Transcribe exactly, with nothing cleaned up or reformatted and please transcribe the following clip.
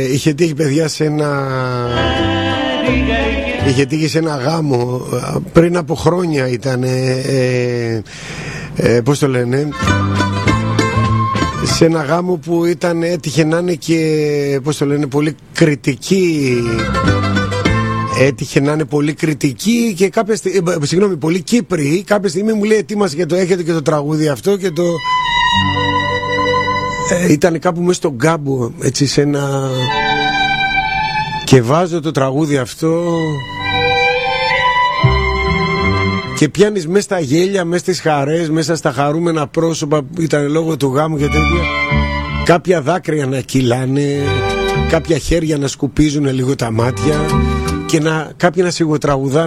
ε, είχε τύχει παιδιά σε ένα είχε τύχει σε ένα γάμο πριν από χρόνια ήταν ε, ε, ε, πώς το λένε, σε ένα γάμο που ήταν, έτυχε να είναι και πώς το λένε, πολύ κριτική, έτυχε να είναι πολύ κριτική και κάποια στιγμή, ε, συγγνώμη, πολύ Κύπροι. Κάποια στιγμή μου λέει ετοίμασε και το έχετε και το τραγούδι αυτό και το ε, ήταν κάπου μέσα στον κάμπο, έτσι σε ένα, και βάζω το τραγούδι αυτό και πιάνεις μέσα στα γέλια, μέσα στις χαρές, μέσα στα χαρούμενα πρόσωπα που ήταν λόγω του γάμου και τέτοια, κάποια δάκρυα να κυλάνε, κάποια χέρια να σκουπίζουν λίγο τα μάτια και να, κάποιοι να σιγοτραγουδάνε